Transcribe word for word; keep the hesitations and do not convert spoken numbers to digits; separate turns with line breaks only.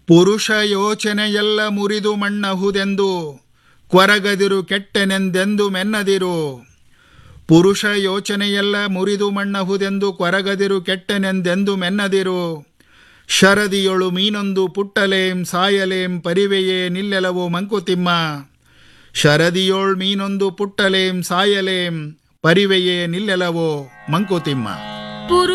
ಪುರುಷ ಯೋಚನೆಯೆಲ್ಲ ಮುರಿದು ಮಣ್ಣಹುದೆಂದು ಕೊರಗದಿರು ಕೆಟ್ಟೆನೆಂದೆಂದು ಮೆನ್ನದಿರು. ಪುರುಷ ಯೋಚನೆಯೆಲ್ಲ ಮುರಿದು ಮಣ್ಣಹುದೆಂದು ಕೊರಗದಿರು ಕೆಟ್ಟೆನೆಂದೆಂದು ಮೆನ್ನದಿರು. ಶರದಿಯೊಳು ಮೀನೊಂದು ಪುಟ್ಟಲೇಂ ಸಾಯಲೇಂ ಪರಿವೆಯೇ ನಿಲ್ಲೆಲವೋ ಮಂಕುತಿಮ್ಮ. ಶರದಿಯೋಳ್ ಮೀನೊಂದು ಪುಟ್ಟಲೇಂ ಸಾಯಲೇಂ ಪರಿವೆಯೇ ನಿಲ್ಲೆಲವೋ ಮಂಕುತಿಮ್ಮ.